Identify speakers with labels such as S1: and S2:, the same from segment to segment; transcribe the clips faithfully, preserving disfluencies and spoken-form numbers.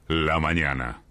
S1: la mañana.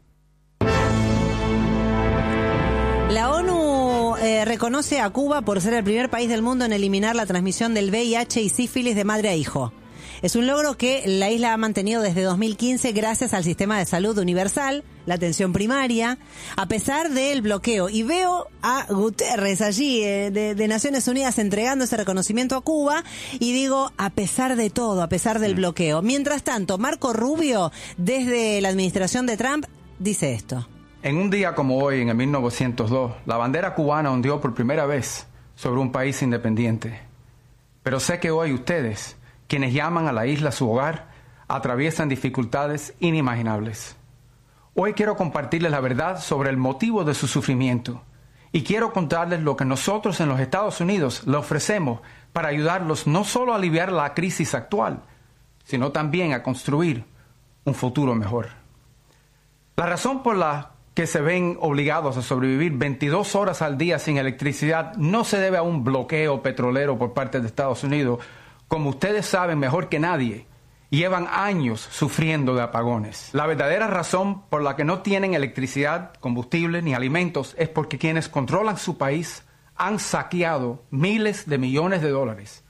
S2: La ONU eh, reconoce a Cuba por ser el primer país del mundo en eliminar la transmisión del V I H y sífilis de madre a hijo. Es un logro que la isla ha mantenido desde dos mil quince gracias al sistema de salud universal, la atención primaria, a pesar del bloqueo. Y veo a Guterres allí eh, de, de Naciones Unidas entregando ese reconocimiento a Cuba y digo, a pesar de todo, a pesar del bloqueo. Mientras tanto, Marco Rubio, desde la administración de Trump, dice esto.
S3: En un día como hoy, en el mil novecientos dos, la bandera cubana ondeó por primera vez sobre un país independiente. Pero sé que hoy ustedes, quienes llaman a la isla su hogar, atraviesan dificultades inimaginables. Hoy quiero compartirles la verdad sobre el motivo de su sufrimiento y quiero contarles lo que nosotros en los Estados Unidos le ofrecemos para ayudarlos no solo a aliviar la crisis actual, sino también a construir un futuro mejor. La razón por la que se ven obligados a sobrevivir veintidós horas al día sin electricidad no se debe a un bloqueo petrolero por parte de Estados Unidos. Como ustedes saben mejor que nadie, llevan años sufriendo de apagones. La verdadera razón por la que no tienen electricidad, combustible ni alimentos es porque quienes controlan su país han saqueado miles de millones de dólares.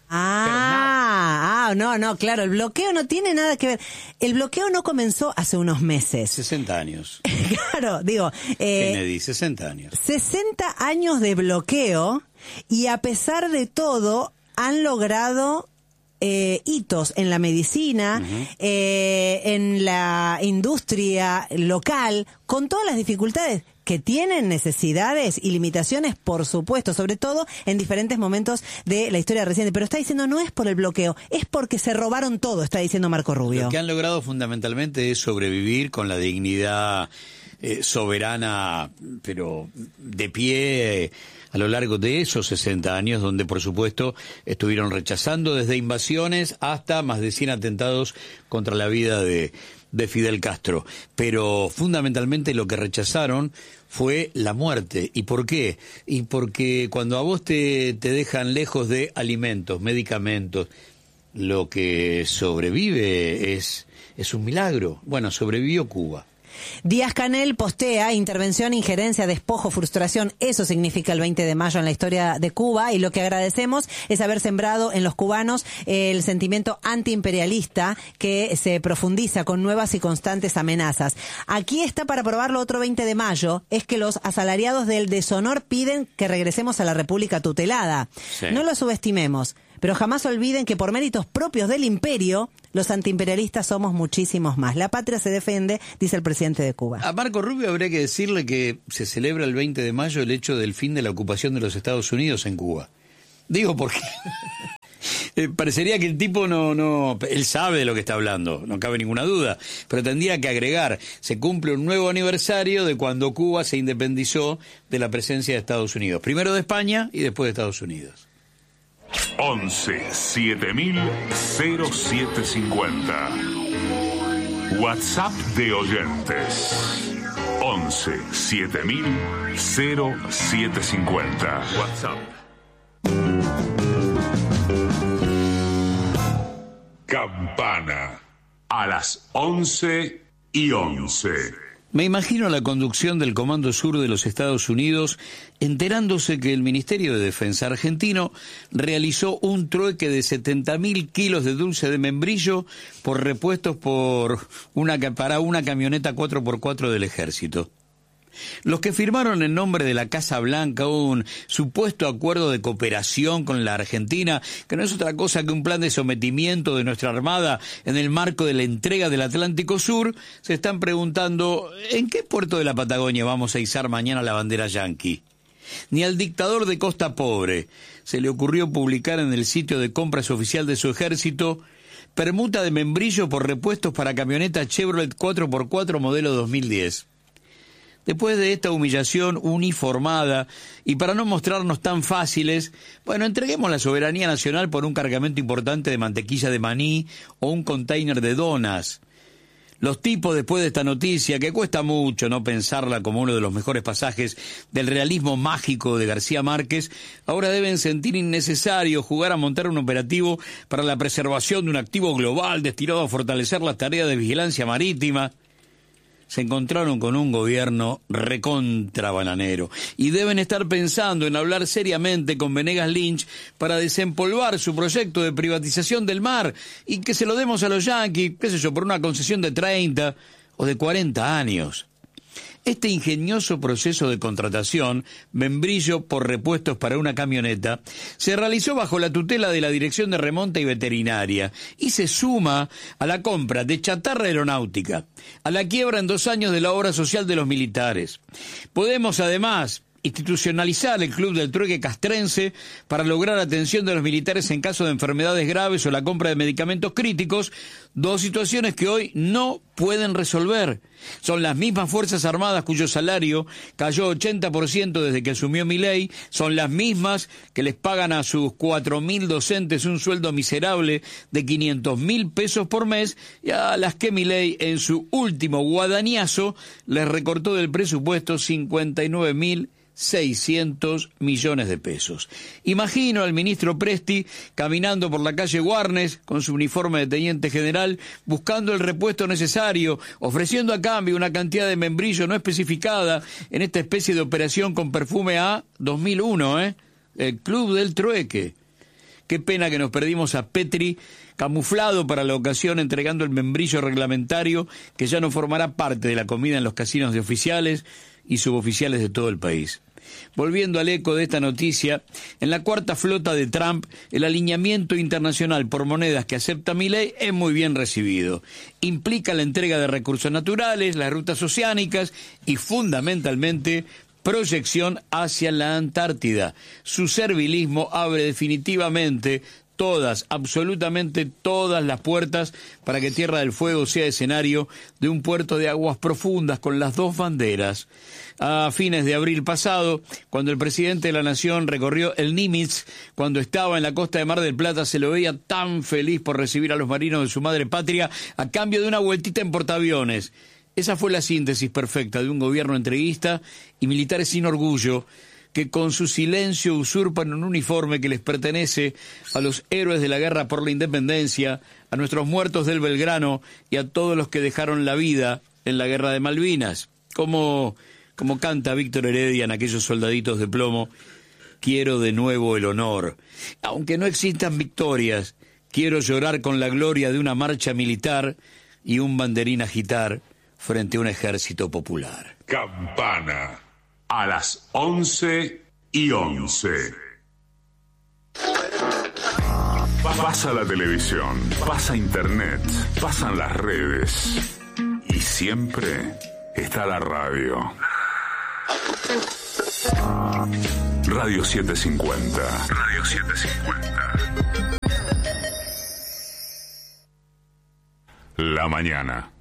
S2: Ah, ah, no, no, claro, el bloqueo no tiene nada que ver. El bloqueo no comenzó hace unos meses.
S4: sesenta años.
S2: Claro, digo... Eh,
S4: Kennedy, sesenta años.
S2: sesenta años de bloqueo y a pesar de todo han logrado... Eh, hitos en la medicina, uh-huh. eh, en la industria local, con todas las dificultades que tienen, necesidades y limitaciones, por supuesto, sobre todo en diferentes momentos de la historia reciente. Pero está diciendo, no es por el bloqueo, es porque se robaron todo, está diciendo Marco Rubio.
S4: Lo que han logrado fundamentalmente es sobrevivir con la dignidad eh, soberana, pero de pie... Eh, a lo largo de esos sesenta años, donde por supuesto estuvieron rechazando desde invasiones hasta más de cien atentados contra la vida de, de Fidel Castro. Pero fundamentalmente lo que rechazaron fue la muerte. ¿Y por qué? Y porque cuando a vos te, te dejan lejos de alimentos, medicamentos, lo que sobrevive es, es un milagro. Bueno, sobrevivió Cuba.
S2: Díaz-Canel postea intervención, injerencia, despojo, frustración. Eso significa el veinte de mayo en la historia de Cuba, y lo que agradecemos es haber sembrado en los cubanos el sentimiento antiimperialista que se profundiza con nuevas y constantes amenazas. Aquí está para probarlo otro veinte de mayo, es que los asalariados del deshonor piden que regresemos a la República tutelada. Sí. No lo subestimemos, pero jamás olviden que por méritos propios del imperio, los antiimperialistas somos muchísimos más. La patria se defiende, dice el presidente de Cuba.
S4: A Marco Rubio habría que decirle que se celebra el veinte de mayo el hecho del fin de la ocupación de los Estados Unidos en Cuba. Digo porque eh, parecería que el tipo no, no, él sabe de lo que está hablando, no cabe ninguna duda, pero tendría que agregar, se cumple un nuevo aniversario de cuando Cuba se independizó de la presencia de Estados Unidos, primero de España y después de Estados Unidos.
S1: once siete mil cero siete cincuenta. WhatsApp de oyentes. once siete mil cero siete cincuenta. WhatsApp. Campana. A las once y once.
S4: Me imagino la conducción del Comando Sur de los Estados Unidos enterándose que el Ministerio de Defensa argentino realizó un trueque de setenta mil kilos de dulce de membrillo por repuestos por una, para una camioneta cuatro por cuatro del Ejército. Los que firmaron en nombre de la Casa Blanca un supuesto acuerdo de cooperación con la Argentina, que no es otra cosa que un plan de sometimiento de nuestra Armada en el marco de la entrega del Atlántico Sur, se están preguntando ¿en qué puerto de la Patagonia vamos a izar mañana la bandera yanqui? Ni al dictador de Costa Pobre se le ocurrió publicar en el sitio de compras oficial de su ejército permuta de membrillo por repuestos para camioneta Chevrolet cuatro por cuatro modelo dos mil diez. Después de esta humillación uniformada, y para no mostrarnos tan fáciles, bueno, entreguemos la soberanía nacional por un cargamento importante de mantequilla de maní o un container de donas. Los tipos, después de esta noticia, que cuesta mucho no pensarla como uno de los mejores pasajes del realismo mágico de García Márquez, ahora deben sentir innecesario jugar a montar un operativo para la preservación de un activo global destinado a fortalecer las tareas de vigilancia marítima. se encontraron con un gobierno recontra bananero y deben estar pensando en hablar seriamente con Venegas Lynch para desempolvar su proyecto de privatización del mar y que se lo demos a los yanquis, qué sé yo, por una concesión de treinta o de cuarenta años. Este ingenioso proceso de contratación, membrillo por repuestos para una camioneta, se realizó bajo la tutela de la Dirección de Remonta y Veterinaria y se suma a la compra de chatarra aeronáutica, a la quiebra en dos años de la obra social de los militares. Podemos, además, institucionalizar el Club del Trueque castrense para lograr atención de los militares en caso de enfermedades graves o la compra de medicamentos críticos, dos situaciones que hoy no pueden resolver. Son las mismas Fuerzas Armadas cuyo salario cayó ochenta por ciento desde que asumió Milei, son las mismas que les pagan a sus cuatro mil docentes un sueldo miserable de quinientos mil pesos por mes y a las que Milei en su último guadañazo les recortó del presupuesto cincuenta y nueve mil seiscientos millones de pesos. Imagino al ministro Presti caminando por la calle Warnes con su uniforme de teniente general, buscando el repuesto necesario, ofreciendo a cambio una cantidad de membrillo no especificada en esta especie de operación con perfume a dos mil uno, ¿eh? El Club del Trueque. Qué pena que nos perdimos a Petri, camuflado para la ocasión, entregando el membrillo reglamentario que ya no formará parte de la comida en los casinos de oficiales y suboficiales de todo el país. Volviendo al eco de esta noticia, en la cuarta flota de Trump, el alineamiento internacional por monedas que acepta Milei es muy bien recibido. Implica la entrega de recursos naturales, las rutas oceánicas y, fundamentalmente, proyección hacia la Antártida. Su servilismo abre definitivamente todas, absolutamente todas las puertas para que Tierra del Fuego sea escenario de un puerto de aguas profundas con las dos banderas. A fines de abril pasado, cuando el presidente de la Nación recorrió el Nimitz, cuando estaba en la costa de Mar del Plata, se lo veía tan feliz por recibir a los marinos de su madre patria a cambio de una vueltita en portaaviones. Esa fue la síntesis perfecta de un gobierno entreguista y militares sin orgullo, que con su silencio usurpan un uniforme que les pertenece a los héroes de la guerra por la independencia, a nuestros muertos del Belgrano y a todos los que dejaron la vida en la guerra de Malvinas. Como, como canta Víctor Heredia en aquellos soldaditos de plomo, quiero de nuevo el honor. Aunque no existan victorias, quiero llorar con la gloria de una marcha militar y un banderín agitar frente a un ejército popular.
S1: Campana. A las once y once. Pasa la televisión, pasa internet, pasan las redes. Y siempre está la radio. Radio setecientos cincuenta. Radio setecientos cincuenta. La mañana.